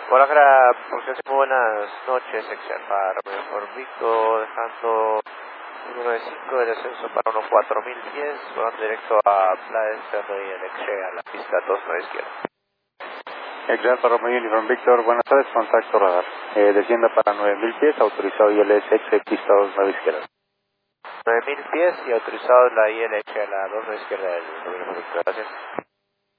Guadalajara, pues muy buenas noches, Excelfar, mejor Víctor, dejando 195 de descenso para 14000 pies, volando directo a Playa Cerro y el Exe a la pista 29 izquierda. Excelfar, Romeo Uniform Víctor, buenas tardes, contacto radar. Descienda para 9000 pies, autorizado ILS Exe, pista 29 izquierda. 9000 pies y autorizado la ILX a la 29 izquierda del gobierno. Gracias.